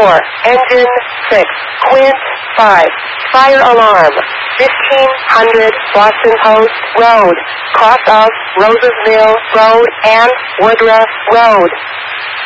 engine 6, Quint 5, fire alarm, 1500 Boston Post Road, cross of Roses Mill Road and Woodruff Road.